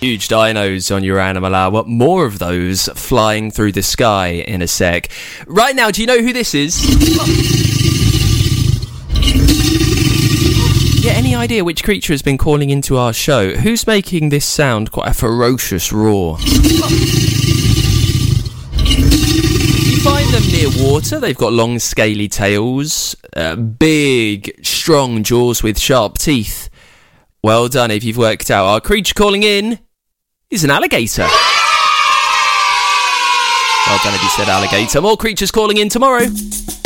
Huge dinos on your Animal Hour. More of those flying through the sky in a sec. Right now, do you know who this is? Yeah, any idea which creature has been calling into our show? Who's making this sound quite a ferocious roar? You find them near water. They've got long, scaly tails, big, strong jaws with sharp teeth. Well done if you've worked out. Our creature calling in is an alligator. Well done if you said alligator. More creatures calling in tomorrow.